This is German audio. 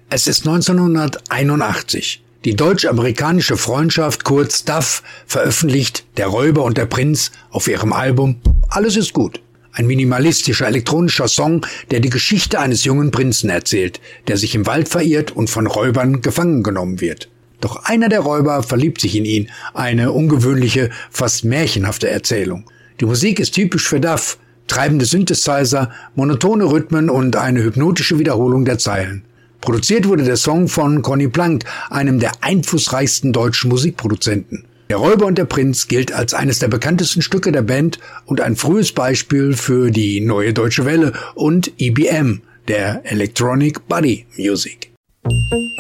Es ist 1981. Die deutsch-amerikanische Freundschaft, kurz DAF, veröffentlicht Der Räuber und der Prinz auf ihrem Album Alles ist gut. Ein minimalistischer elektronischer Song, der die Geschichte eines jungen Prinzen erzählt, der sich im Wald verirrt und von Räubern gefangen genommen wird. Doch einer der Räuber verliebt sich in ihn, eine ungewöhnliche, fast märchenhafte Erzählung. Die Musik ist typisch für DAF, treibende Synthesizer, monotone Rhythmen und eine hypnotische Wiederholung der Zeilen. Produziert wurde der Song von Conny Plank, einem der einflussreichsten deutschen Musikproduzenten. Der Räuber und der Prinz gilt als eines der bekanntesten Stücke der Band und ein frühes Beispiel für die Neue Deutsche Welle und EBM, der Electronic Body Music.